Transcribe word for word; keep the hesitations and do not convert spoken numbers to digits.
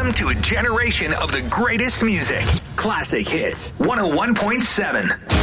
Welcome to a generation of the greatest music. Classic Hits one oh one point seven.